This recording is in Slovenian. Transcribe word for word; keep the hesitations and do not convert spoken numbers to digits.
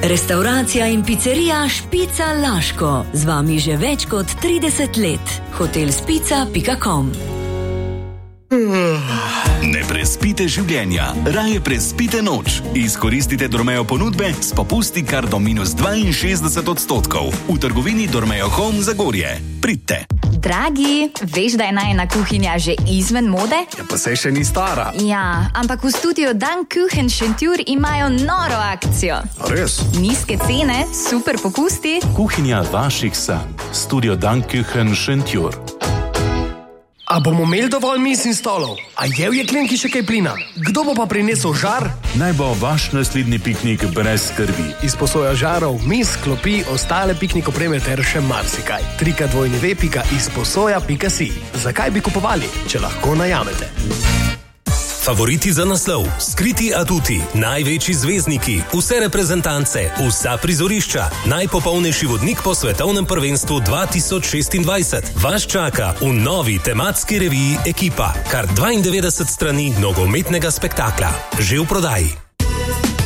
Restauracija in pizzerija Špica Laško. Z vami že več kot trideset let. hotel spica pika com. Ne prespite življenja, raje prespite noč. Izkoristite Dormeo ponudbe s popusti kar do minus dvainšestdeset odstotkov. V trgovini Dormeo Home Zagorje. Pridite. Dragi, veš, da je najina kuhinja že izven mode? Ja, pa se še ni stara. Ja, ampak v studiu Dan Kuchen Šentjur imajo noro akcijo. A res? Nizke cene, super popusti. Kuhinja vaših sanj. Studio Dan Kuchen Šentjur. A bomo imeli dovolj miz in stolov? A je v jeklenki še kaj plina? Kdo bo pa prinesel žar? Naj bo vaš naslednji piknik brez skrbi. Izposoja žarov, miz, klopi, ostale piknik opreme ter še marsikaj. trikrat dvojni ve pika izposoja pika si. Zakaj bi kupovali, če lahko najamete? Favoriti za naslov, skriti atuti, največji zvezdniki, vse reprezentance, vsa prizorišča, najpopolnejši vodnik po svetovnem prvenstvu dva tisoč šestindvajset. Vas čaka v novi tematski reviji Ekipa, kar dvaindevetdeset strani nogometnega spektakla. Že v prodaji.